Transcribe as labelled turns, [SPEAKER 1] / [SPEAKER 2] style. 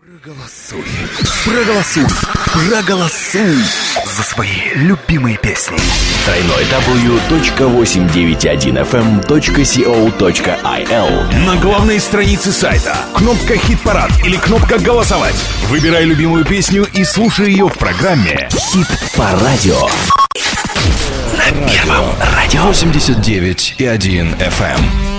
[SPEAKER 1] Проголосуй за свои любимые песни.
[SPEAKER 2] www.891fm.co.il.
[SPEAKER 3] На главной странице сайта кнопка «Хит-парад» или кнопка «Голосовать». Выбирай любимую песню и слушай ее в программе
[SPEAKER 2] Хит по радио.
[SPEAKER 1] На Первом радио
[SPEAKER 3] 89,1 FM.